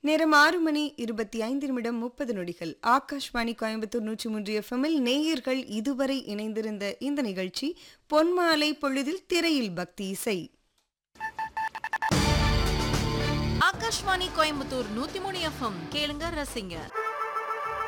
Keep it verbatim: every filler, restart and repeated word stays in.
நேரம் ஆறு மணி இருபத்தி ஐந்து நிமிடம் முப்பது நொடிகள். ஆகாஷ்வாணி கோயம்புத்தூர் நூற்றி மூன்று எஃப்எம்மில் நேயர்கள் இதுவரை இணைந்திருந்த இந்த நிகழ்ச்சி பொன்மாலை பொழுதில் திரையில் பக்தி இசை. ஆகாஷ்வாணி கோயம்புத்தூர் நூத்தி மூணு எஃப்எம் கேளுங்க, ரசிங்க.